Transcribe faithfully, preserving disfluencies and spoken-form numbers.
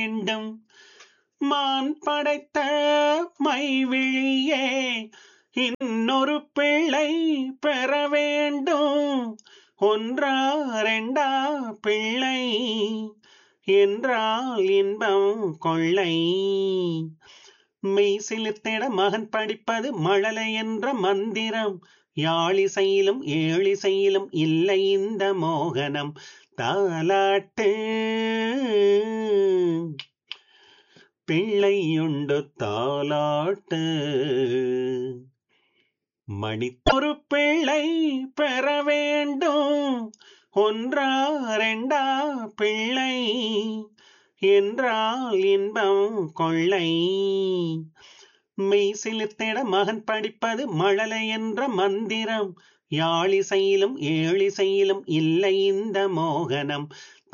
வேண்டும் மான் படைத்த மைவிழியே இன்னொரு பிள்ளை பெற வேண்டும் ஒன்றா ரெண்டா பிள்ளை என்றால் இன்பம் கொள்ளை மெய் சிலிர்த்திட மகன் படிப்பது மழலை என்ற மந்திரம் யாழிசையிலும் ஏழிசையிலும் இல்லை இந்த மோகனம் தாலாட்டு பிள்ளையுண்டு தாலாட்டு மணித்தொரு பிள்ளை பெற வேண்டும் ஒன்றா ரெண்டா பிள்ளை என்றால் இன்பம் கொள்ளை மெய் சிலிர்த்திட மகன் படிப்பது மழலை என்ற மந்திரம் யாழிசையிலும் ஏழிசையிலும் இல்லை இந்த மோகனம்